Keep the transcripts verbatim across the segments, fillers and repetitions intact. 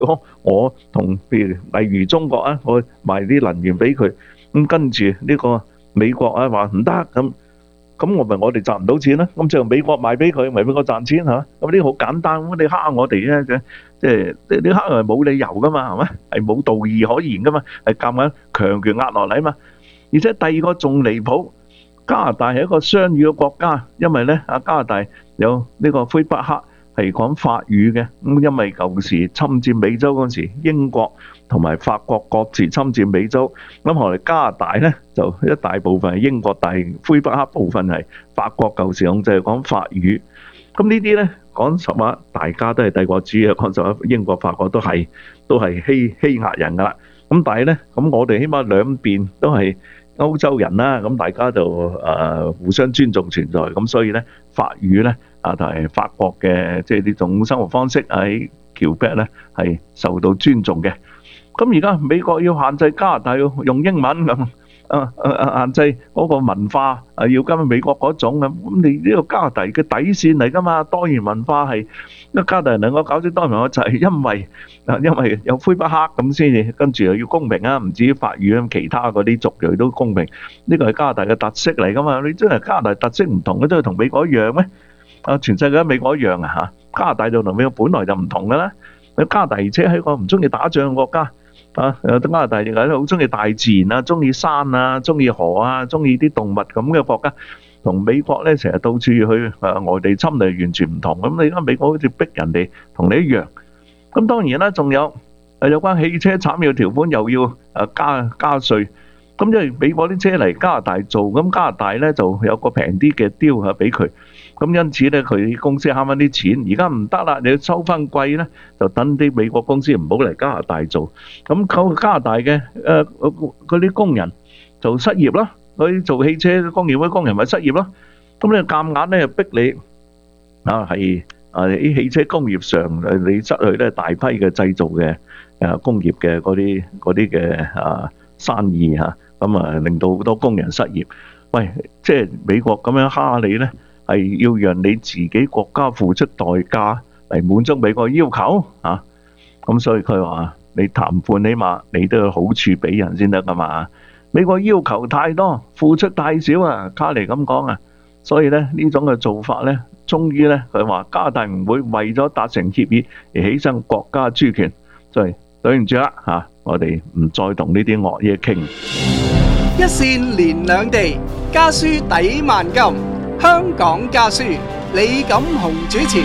如果我同譬如例如中國啊，我賣啲能源俾佢，咁跟住呢個美國啊話唔得咁。咁我咪我哋賺唔到錢啦，咁就美國賣俾佢，咪俾我賺錢嚇。咁呢個好簡單，咁你蝦我哋咧，即係你你蝦係冇理由噶嘛，係咪？係冇道義可言噶嘛，係夾硬強權壓落嚟啊嘛。而且第二個仲離譜，加拿大係一個雙語嘅國家，因為咧啊加拿大有呢個魁北克係講法語嘅，咁因為舊時侵佔美洲嗰陣時，英國同埋法國各自侵佔美洲，咁後來加拿大咧就一大部分係英國，但係魁北克部分係法國舊時控制，係講法語。咁呢啲咧講實話，大家都係帝國主義，講實話英國、法國都係都係欺欺壓人噶啦。咁但係咧，咁我哋起碼兩邊都係歐洲人啦，咁大家就誒互相尊重存在，咁所以咧法語咧啊同埋法國嘅即係呢種生活方式喺橋北咧係受到尊重嘅。咁而家美國要限制加拿大要用英文咁，啊啊限制嗰個文化啊要跟美國嗰種咁，咁你呢個加拿大嘅底線嚟噶嘛？多元文化係，因為加拿大人能夠搞出多元文化就係因為啊因為有魁北克咁先至，跟住又要公平啊，唔止法語咁，其他嗰啲族裔都公平，呢個係加拿大嘅特色嚟噶嘛？你真係加拿大特色唔同嘅，都係同美國一樣咩？啊，全世界都美國一樣啊嚇，加拿大就同美國本來就唔同嘅啦。加拿大而且係一個唔中意打仗嘅國家。啊！加拿大亦係好中意大自然啊，中意山啊，中意河啊，中意啲動物咁嘅國家，同美國咧成日到處去誒外地侵略完全唔同。咁你而家美國好似逼人哋同你一樣。咁當然啦，仲有誒有關汽車產業條款又要誒加加稅。咁因為美國啲車嚟加拿大做，咁加拿大咧就有個平啲嘅 deal 嚇俾佢。咁因此咧，佢公司慳翻啲錢。而家唔得啦，你要收翻貴咧，就等啲美國公司唔好嚟加拿大做。咁靠加拿大嘅誒嗰啲工人就失業啦，嗰啲做汽車工業嗰啲工人咪失業咯。咁你夾硬咧又逼你啊，係啊啲汽車工業上誒你失去咧大批嘅製造嘅誒工業嘅嗰啲嗰啲嘅啊生意嚇，咁啊令到好多工人失業。喂，即係美國咁樣蝦你咧，係要讓你自己國家付出代價嚟滿足美國要求啊！咁所以佢話你談判起碼你都有好處俾人先得噶嘛。美國要求太多，付出太少啊，卡尼咁講啊。所以咧呢種嘅做法咧，終於咧佢話加拿大唔會為咗達成協議而犧牲國家主權。所以對唔住啦嚇，我哋唔再同呢啲惡嘢傾。 一線連兩地，家書抵萬金。香港家書，李錦雄主持。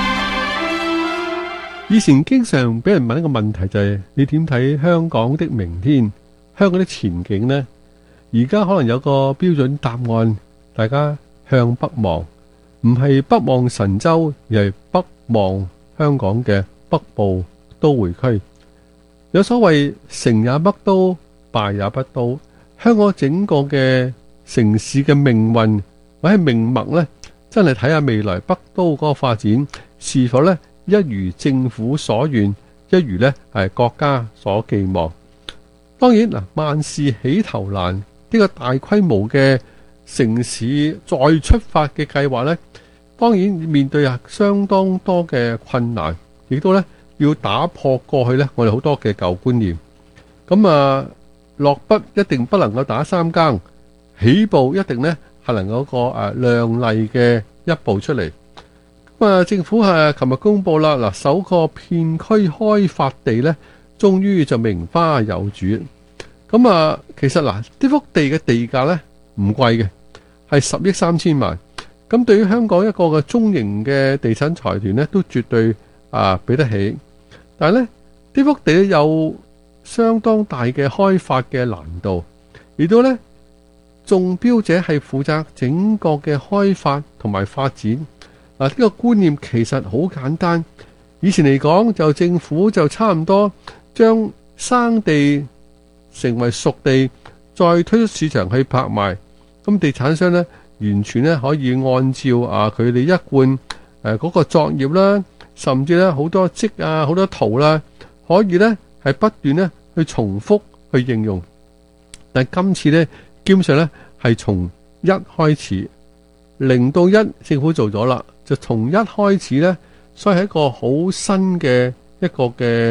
以前經常俾人問一個問題就係：你點睇香港的明天、香港的前景呢？而家可能有個標準答案，大家向北望，唔係北望神州，而係北望香港嘅北部都會區。有所謂成也北都，敗也北都。香港整個嘅城市嘅命運或者命脈呢，真係睇下未來北都嗰個發展是否呢一如政府所願，一如呢係國家所寄望。當然嗱，萬事起頭難，呢個大規模嘅城市再出發嘅計劃呢，當然面對啊相當多嘅困難，亦都呢要打破過去呢我哋好多嘅舊觀念。咁啊〜落筆一定不能夠打三更，起步一定呢係能夠個誒亮麗嘅一步出嚟。咁啊，政府係琴日公布啦，嗱，首個片區開發地呢，終於就名花有主。咁啊，其實嗱，呢幅地嘅地價呢唔貴嘅，係十億三千萬。咁對於香港一個嘅中型嘅地產財團呢，都絕對啊俾得起。但係呢，呢幅地有相當大嘅開發嘅難度，而到呢中標者係負責整個嘅開發同埋發展。嗱，呢個觀念其實好簡單。以前嚟講，就政府就差唔多將生地成為熟地，再推出市場去拍賣。咁地產商呢，完全呢可以按照啊佢哋一貫誒嗰個作業啦，甚至呢好多則啊好多圖啦，可以呢係不斷呢去重複去應用。但係今次呢，基本上呢係從一開始，零到一政府做咗啦，就從一開始呢，所以係一個好新嘅一個嘅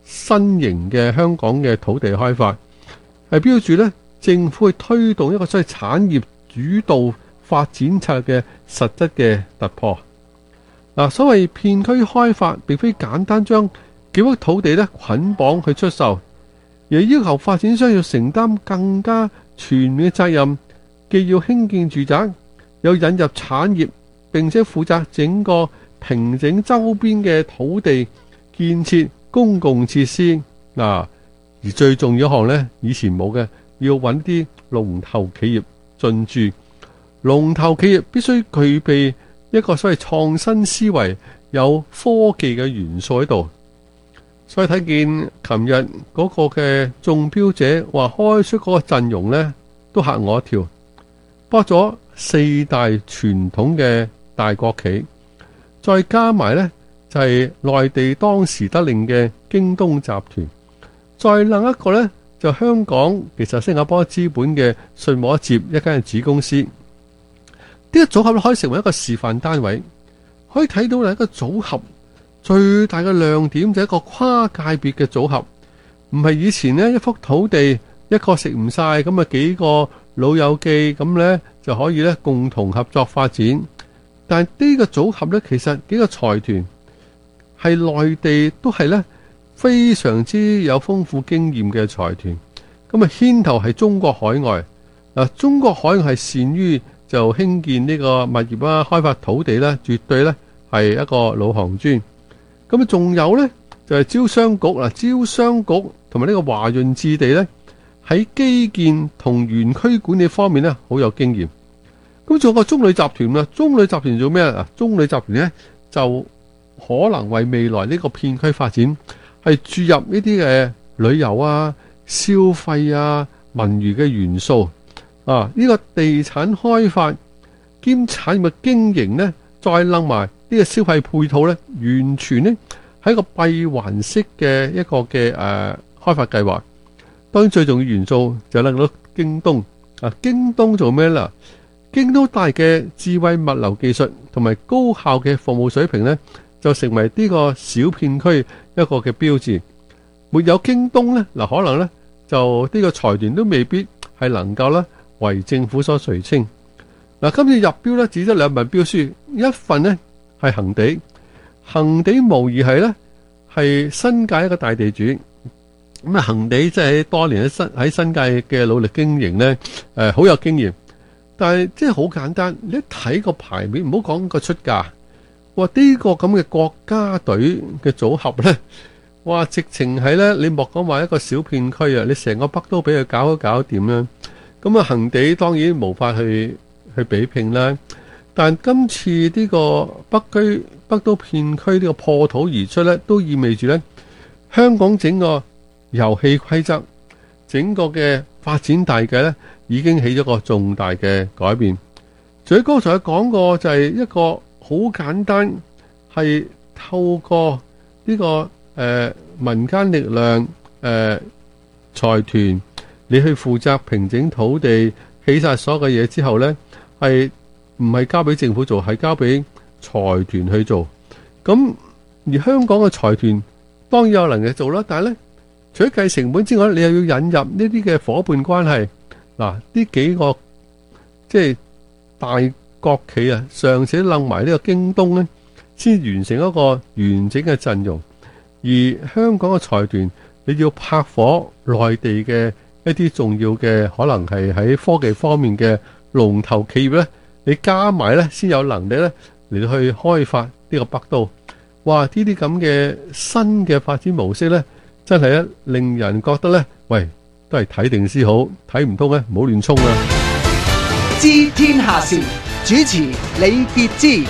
新型嘅香港嘅土地開發，係標住咧政府去推動一個所謂產業主導發展策略嘅實質嘅突破。嗱，所謂片區開發並非簡單將幾幅土地咧捆綁去出售，而要求發展商要承擔更加全面嘅責任，既要興建住宅，又引入產業，並且負責整個平整周邊嘅土地建設公共設施。嗱，而最重要一項呢，以前冇嘅，要揾啲龍頭企業進駐。龍頭企業必須具備一個所謂創新思維，有科技嘅元素喺度。所以睇見琴日嗰個嘅中標者話開出嗰個陣容呢，都嚇我一跳，包咗四大傳統嘅大國企，再加埋呢就係內地當時得令嘅京東集團，再另一個呢就香港其實新加坡資本嘅信和一接一間嘅子公司。呢個組合可以成為一個示範單位，可以睇到係一個組合最大嘅亮點就係一個跨界別嘅組合，唔係以前呢一幅土地一個食唔晒，咁啊幾個老友記咁呢就可以呢共同合作發展。但係呢個組合呢，其實幾個財團係內地都係呢非常之有豐富經驗嘅財團，咁啊牽頭係中國海外。嗱，中國海外係善於就興建呢個物業啦，開發土地咧，絕對咧係一個老行尊。咁啊，仲有咧就係招商局啦，招商局同埋呢個華潤置地咧，喺基建同園區管理方面咧好有經驗。咁仲有個中旅集團啦，中旅集團做咩啊？中旅集團咧就可能為未來呢個片區發展係注入呢啲嘅旅遊啊、消費啊、文娛嘅元素。啊！呢、這個地產開發兼產業嘅經營呢，再諗埋呢個消費配套呢，完全呢係一個閉環式嘅一個嘅誒、呃、開發計劃。當然最重要元素就諗到京東啊！京東做咩啦？京東帶嘅智慧物流技術同埋高效嘅服務水平呢，就成為呢個小片區一個嘅標誌。沒有京東呢，嗱可能呢就呢個財團都未必係能夠呢為政府所垂青。嗱，今次入標咧，只得兩份標書，一份呢係恒地，恒地無疑係咧係新界一個大地主。咁啊，恒地即係多年喺新喺新界嘅努力經營咧，誒、呃、好有經驗。但係即係好簡單，你一睇個牌面，唔好講個出價，哇！呢、這個咁嘅國家隊嘅組合咧，哇！直情係咧，你莫講話一個小片區啊，你成個北都俾佢搞一搞掂啦。咁啊，恒地當然無法去去比拼啦。但今次呢個北區北都片區呢個破土而出呢，都意味住呢香港整個遊戲規則、整個嘅發展大計呢，已經起咗個重大嘅改變。除咗剛才講過，就係一個好簡單，係透過呢、這個誒、呃、民間力量誒財團。你去負責平整土地，起晒所有嘅嘢之後呢，係唔係交俾政府做，係交俾財團去做。咁而香港嘅財團當然有能力做啦，但係呢，除咗計成本之外，你又要引入呢啲嘅夥伴關係。嗱，呢幾個即係大國企啊，尚且楞埋呢個京東呢，先完成一個完整嘅陣容。而香港嘅財團，你要拍火內地嘅一啲重要嘅可能係喺科技方面嘅龍頭企業呢，你加埋呢先有能力呢嚟到去開發呢個北都。哇！呢啲咁嘅新嘅發展模式呢，真係咧令人覺得呢，喂，都係睇定先好，睇唔通呢，唔好亂衝啊！ 知天下事，主持李傑之。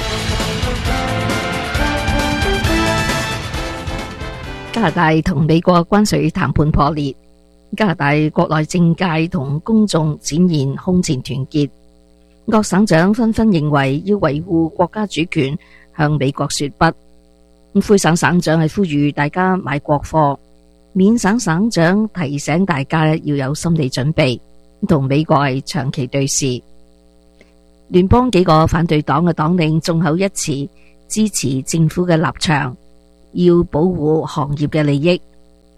加拿大同美國關稅談判破裂。加拿大國內政界同公眾展現空前團結，各省長紛紛認為要維護國家主權，向美國說不。咁魁省省長係呼籲大家買國貨，緬省省長提醒大家要有心理準備，同美國係長期對視。聯邦幾個反對黨嘅黨領眾口一詞支持政府嘅立場，要保護行業嘅利益。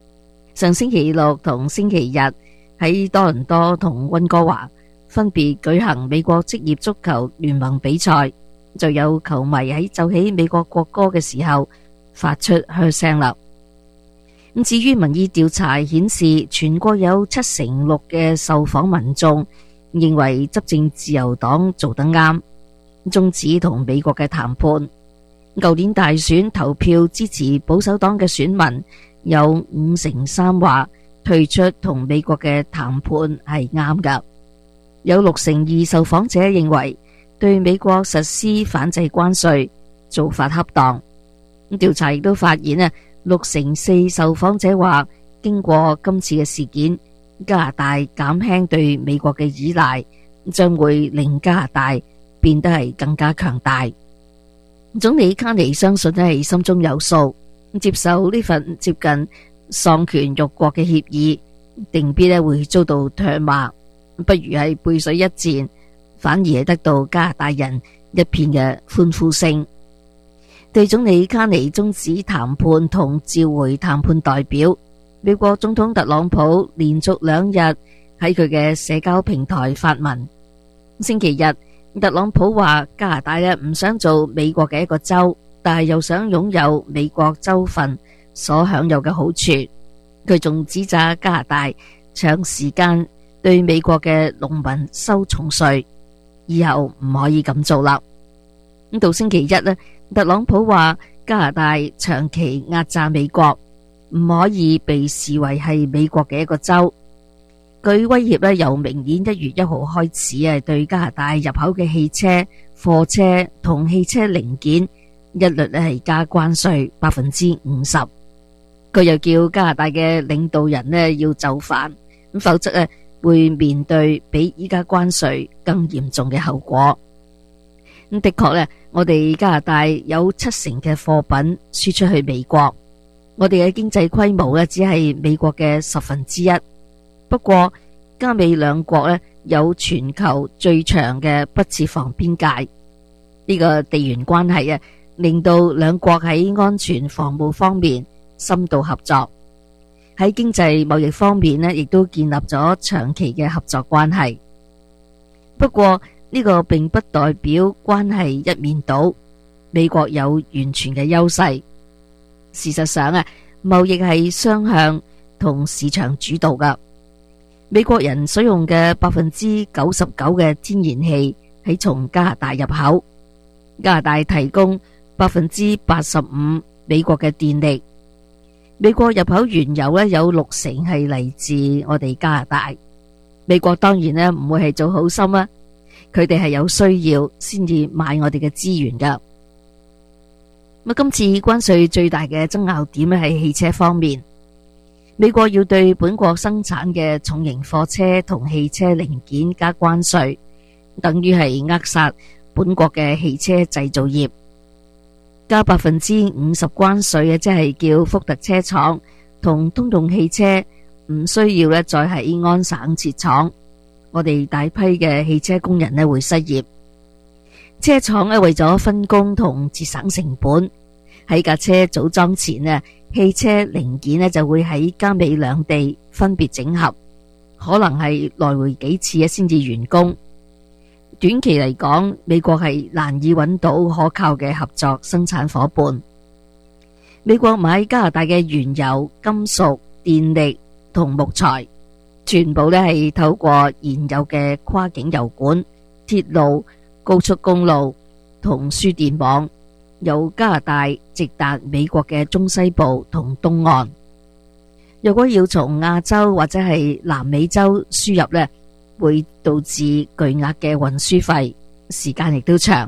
上星期六同星期日喺多倫多同溫哥華分別舉行美國職業足球聯盟比賽，就有球迷喺奏起美國國歌嘅時候發出噓聲啦。咁至於民意調查顯示，全國有七成六嘅受訪民眾認為執政自由黨做得啱，終止同美國嘅談判。舊年大選投票支持保守黨嘅選民有五成三話退出同美國嘅談判係啱㗎，有六成二受訪者認為對美國實施反制關稅做法恰當。調查亦都發現啊，六成四受訪者話，經過今次嘅事件，加拿大減輕對美國嘅依賴，將會令加拿大變得係更加強大。總理卡尼相信係心中有數，接受呢份接近喪權辱國嘅協議，定必咧會遭到唾罵，不如係背水一戰，反而係得到加拿大人一片嘅歡呼聲。對總理卡尼終止談判同召回談判代表，美國總統特朗普連續兩日喺佢嘅社交平台發文。星期日，特朗普話加拿大咧唔想做美國嘅一個州，但係又想擁有美國州份所享有嘅好處。佢仲指責加拿大長時間對美國嘅農民收重稅，以後唔可以咁做啦。咁到星期一咧，特朗普話加拿大長期壓榨美國，唔可以被視為係美國嘅一個州。佢威脅咧，由明年一月一號開始啊，對加拿大入口嘅汽車、貨車同汽車零件一律咧係加關稅百分之五十。佢又叫加拿大嘅領導人咧要就範，咁否則咧會面對比依家關稅更嚴重嘅後果。咁的確咧，我哋加拿大有七成嘅貨品輸出去美國，我哋嘅經濟規模咧只係美國嘅十分之一。不過加美兩國咧有全球最長嘅不設防邊界，呢個地緣關係啊，令到兩國喺安全防務方面深度合作，喺經濟貿易方面咧亦都建立咗長期嘅合作關係。不過呢個並不代表關係一面倒，美國有完全嘅優勢。事實上啊，貿易係雙向同市場主導噶。美國人所用嘅百分之九十九嘅天然氣係從加拿大入口，加拿大提供百分之八十五美國嘅電力。美國入口原油咧有六成係嚟自我哋加拿大。美國當然咧唔會係做好心啊，佢哋係有需要先至買我哋嘅資源噶。咁今次關稅最大嘅爭拗點咧係汽車方面。美國要對本國生產嘅重型貨車同汽車零件加關稅，等於係扼殺本國嘅汽車製造業。加百分之五十關稅嘅，即係叫福特車廠同通用汽車唔需要咧再喺安省設廠，我哋大批嘅汽車工人咧會失業。車廠咧為咗分工同節省成本，喺架車組裝前啊，汽車零件咧就會喺加美兩地分別整合，可能係來回幾次啊先至完工。短期嚟講，美國係難以揾到可靠嘅合作生產夥伴。美國買加拿大嘅原油、金屬、電力同木材，全部咧係透過現有嘅跨境油管、鐵路、高速公路同輸電網，由加拿大直達美國嘅中西部同東岸。如果要從亞洲或者係南美洲輸入呢，會導致巨額嘅運輸費，時間亦都長。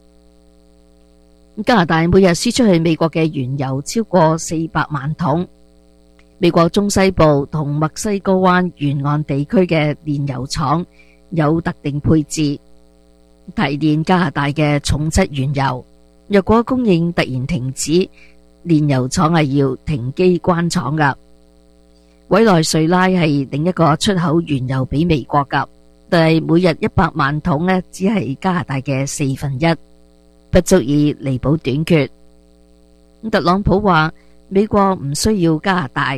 加拿大每日輸出去美國嘅原油超過四百萬桶。美國中西部同墨西哥灣沿岸地區嘅煉油廠有特定配置，提煉加拿大嘅重質原油。若果供應突然停止，煉油廠係要停機關廠噶。委內瑞拉係另一個出口原油俾美國噶，但係每日一百萬桶呢，只係加拿大嘅四分一，不足以彌補短缺。特朗普話美國唔需要加拿大，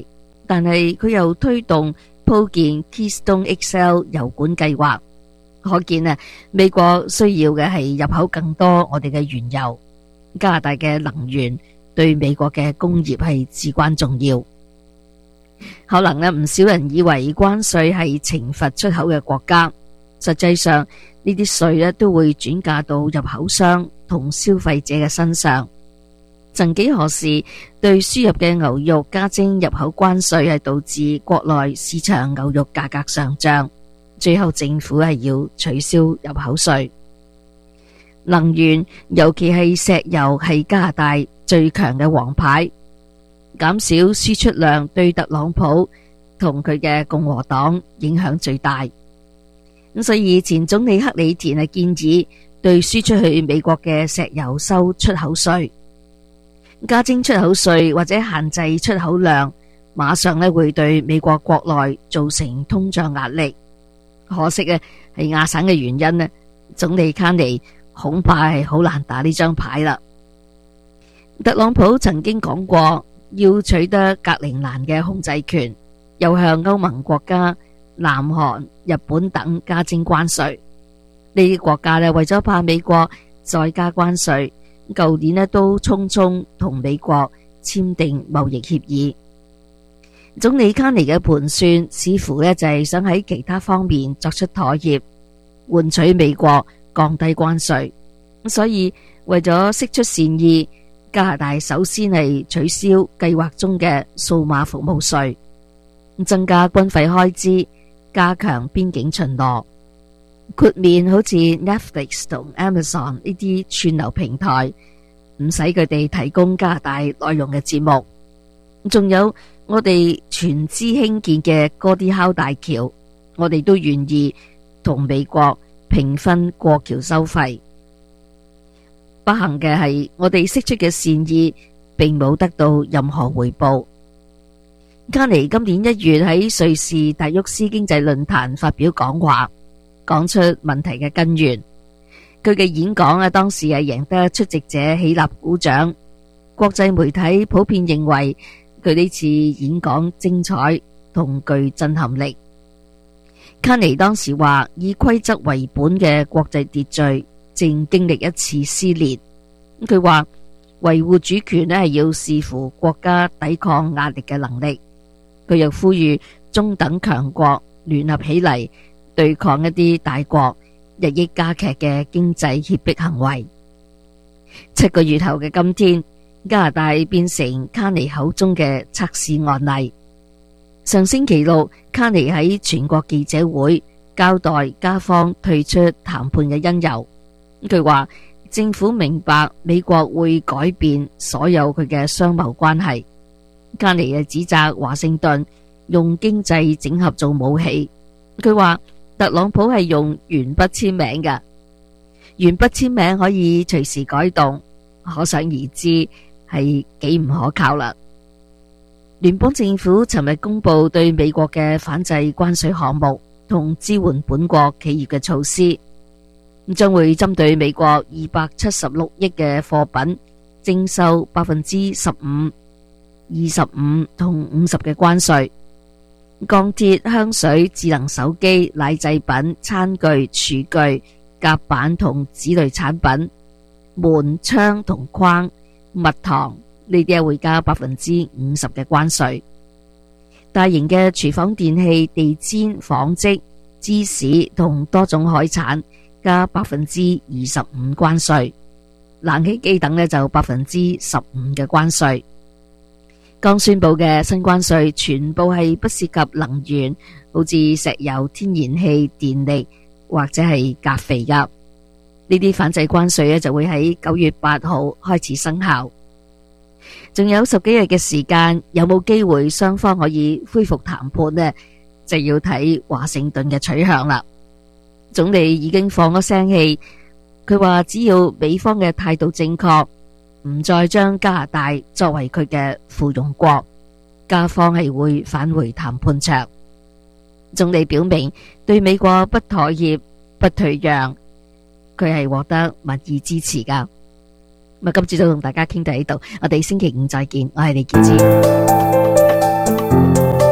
但係佢又推動鋪建 Keystone X L 油管計劃，可見啊，美國需要嘅係入口更多我哋嘅原油。加拿大嘅能源對美國嘅工業係至關重要。可能咧，唔少人以為關稅係懲罰出口嘅國家，實際上呢啲稅咧都會轉嫁到入口商同消費者嘅身上。曾幾何時，對輸入嘅牛肉加徵入口關稅係導致國內市場牛肉價格上漲，最後政府係要取消入口稅。能源，尤其係石油，係加拿大最強嘅王牌，減少輸出量對特朗普同佢嘅共和黨影響最大。咁所以前總理克里田係建議對輸出去美國嘅石油收出口稅。加徵出口稅或者限制出口量，馬上咧會對美國國內造成通脹壓力。可惜啊，係亞省嘅原因咧，總理卡尼恐怕係好難打呢張牌啦。特朗普曾經講過要取得格陵蘭嘅控制權，又向歐盟國家、南韓、日本等加徵關稅。呢啲國家咧為咗怕美國再加關稅，舊年咧都匆匆同美國簽訂貿易協議。總理卡尼嘅盤算似乎咧就係想喺其他方面作出妥協，換取美國降低關稅。所以為咗釋出善意，加拿大首先係取消計劃中嘅數碼服務稅，增加軍費開支，加強邊境巡邏，豁免好似 Netflix 同 Amazon 呢啲串流平台，唔使佢哋提供加拿大內容嘅節目。仲有我哋全資興建嘅哥迪考大橋，我哋都願意同美國平分過橋收費。不幸嘅係，我哋釋出嘅善意並冇得到任何回報。卡尼今年一月喺瑞士達沃斯經濟論壇發表講話，講出問題嘅根源。佢嘅演講啊，當時係贏得出席者起立鼓掌。國際媒體普遍認為佢呢次演講精彩同具震撼力。卡尼當時話，以規則為本嘅國際秩序正經歷一次撕裂。佢話維護主權咧係要視乎國家抵抗壓力嘅能力。佢又呼籲中等強國聯合起嚟對抗一啲大國日益加劇嘅經濟脅迫行為。七個月後嘅今天，加拿大變成卡尼口中嘅測試案例。上星期六，卡尼喺全國記者會交代加方退出談判嘅因由。佢話政府明白美國會改變所有佢嘅商貿關係。卡尼嘅指責華盛頓用經濟整合做武器。佢話特朗普係用鉛筆簽名嘅，鉛筆簽名可以隨時改動，可想而知係幾唔可靠啦。聯邦政府尋日公布對美國嘅反制關稅項目同支援本國企業嘅措施，將會針對美國二百七十六億嘅貨品徵收百分之十五、二十五同五十嘅關稅。鋼鐵、香水、智能手機、奶製品、餐具、廚具、甲板同紙類產品、門窗同框、蜜糖呢啲會加百分之五十嘅關稅。大型嘅廚房電器、地氈、紡織、芝士同多種海產加百分之二十五關稅。冷氣機等呢就百分之十五嘅關稅。剛宣布嘅新關稅全部係不涉及能源，好似石油、天然氣、電力或者係鉀肥噶。呢啲反制關稅咧就會喺九月八號開始生效。仲有十幾日嘅時間，有冇機會雙方可以恢復談判呢？就要睇華盛頓嘅取向啦。總理已經放咗聲氣，佢話只要美方嘅態度正確，唔再將加拿大作為佢嘅附庸國，加方係會返回談判桌。總理表明對美國不妥協、不退讓，佢係獲得民意支持噶。咁啊，今次就同大家傾到呢度，我哋星期五再見，我係李潔芝。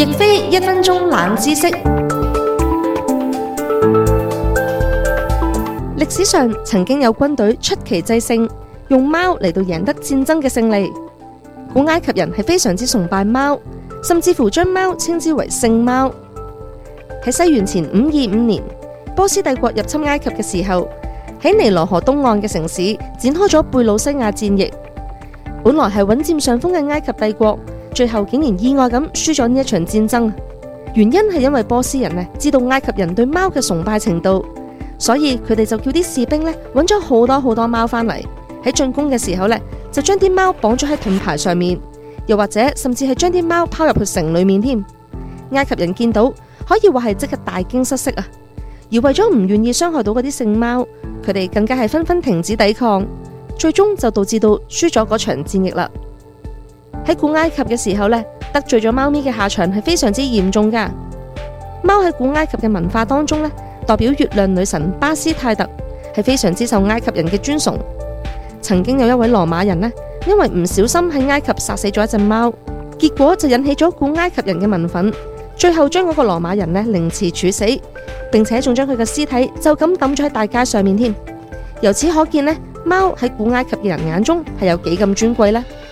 亦非一分鐘冷知識。歷史上曾經有軍隊出奇制勝，用貓嚟到贏得戰爭嘅勝利。古埃及人係非常之崇拜貓，甚至乎將貓稱之為聖貓。喺西元前五二五年，波斯帝國入侵埃及嘅時候，喺尼羅河東岸嘅城市展開咗貝魯西亞戰役。本來係穩佔上風嘅埃及帝國，最後竟然意外咁輸咗呢一場戰爭。原因係因為波斯人呢知道埃及人對貓嘅崇拜程度，所以佢哋就叫啲士兵呢揾咗好多好多貓返嚟，喺進攻嘅時候呢，就將啲貓綁咗喺盾牌上面，又或者甚至係將啲貓拋入去城裏面添。埃及人見到可以話係即刻大驚失色啊！而為咗唔願意傷害到嗰啲聖貓，佢哋更加係紛紛停止抵抗，最終就導致到輸咗嗰場戰役啦。喺古埃及嘅時候呢，得罪咗貓咪嘅下場係非常之嚴重噶。貓喺古埃及嘅文化當中呢，代表月亮女神巴斯泰特，係非常之受埃及人嘅尊崇。曾經有一位羅馬人呢，因為唔小心喺埃及殺死咗一隻貓，結果就引起咗古埃及人嘅民憤，最後將嗰個羅馬人呢凌遲處死，並且仲將佢嘅屍體就咁抌咗喺大街上面添。由此可見呢，貓喺古埃及嘅人眼中係有幾咁尊貴呢？